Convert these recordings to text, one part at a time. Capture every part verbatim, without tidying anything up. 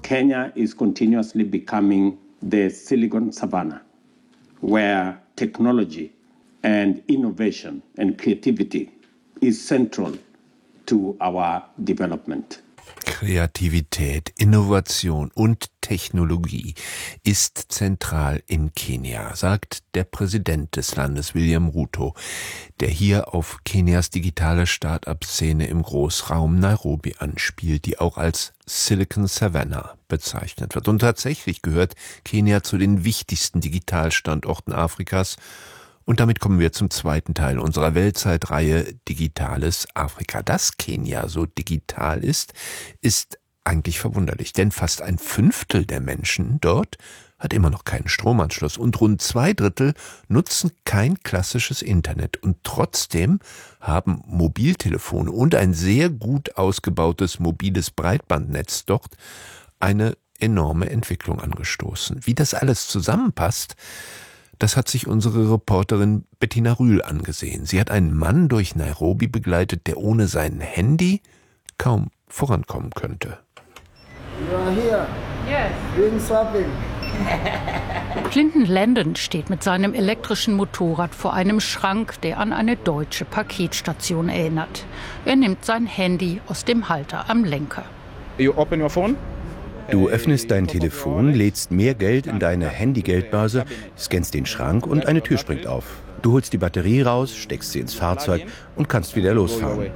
Kenya is continuously becoming the Silicon Savannah, where technology and innovation and creativity is central to our development. Kreativität, Innovation und Technologie ist zentral in Kenia, sagt der Präsident des Landes, William Ruto, der hier auf Kenias digitale Start-up-Szene im Großraum Nairobi anspielt, die auch als Silicon Savannah bezeichnet wird. Und tatsächlich gehört Kenia zu den wichtigsten Digitalstandorten Afrikas. Und damit kommen wir zum zweiten Teil unserer Weltzeitreihe Digitales Afrika. Dass Kenia so digital ist, ist eigentlich verwunderlich, denn fast ein Fünftel der Menschen dort hat immer noch keinen Stromanschluss und rund zwei Drittel nutzen kein klassisches Internet. Und trotzdem haben Mobiltelefone und ein sehr gut ausgebautes mobiles Breitbandnetz dort eine enorme Entwicklung angestoßen. Wie das alles zusammenpasst, das hat sich unsere Reporterin Bettina Rühl angesehen. Sie hat einen Mann durch Nairobi begleitet, der ohne sein Handy kaum vorankommen könnte. You are here. Yes. Doing shopping. Clinton Landon steht mit seinem elektrischen Motorrad vor einem Schrank, der an eine deutsche Paketstation erinnert. Er nimmt sein Handy aus dem Halter am Lenker. You open your phone? Du öffnest dein Telefon, lädst mehr Geld in deine Handy-Geldbörse, scannst den Schrank und eine Tür springt auf. Du holst die Batterie raus, steckst sie ins Fahrzeug und kannst wieder losfahren.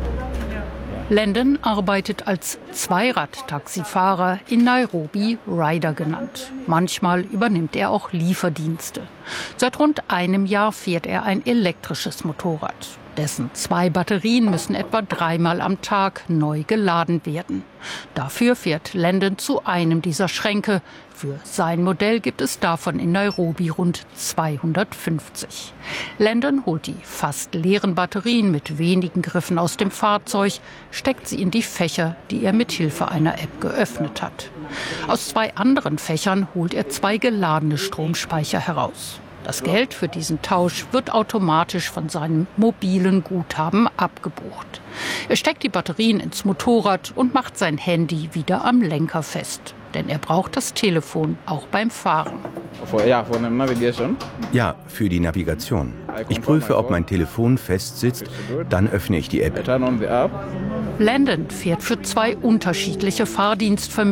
Landon arbeitet als Zweirad-Taxifahrer, in Nairobi Rider genannt. Manchmal übernimmt er auch Lieferdienste. Seit rund einem Jahr fährt er ein elektrisches Motorrad. Dessen zwei Batterien müssen etwa dreimal am Tag neu geladen werden. Dafür fährt Landon zu einem dieser Schränke. Für sein Modell gibt es davon in Nairobi rund zweihundertfünfzig. Landon holt die fast leeren Batterien mit wenigen Griffen aus dem Fahrzeug, steckt sie in die Fächer, die er mit Hilfe einer App geöffnet hat. Aus zwei anderen Fächern holt er zwei geladene Stromspeicher heraus. Das Geld für diesen Tausch wird automatisch von seinem mobilen Guthaben abgebucht. Er steckt die Batterien ins Motorrad und macht sein Handy wieder am Lenker fest. Denn er braucht das Telefon auch beim Fahren. Ja, für die Navigation. Ich prüfe, ob mein Telefon fest sitzt, dann öffne ich die App. Landon fährt für zwei unterschiedliche Fahrdienstvermittlungen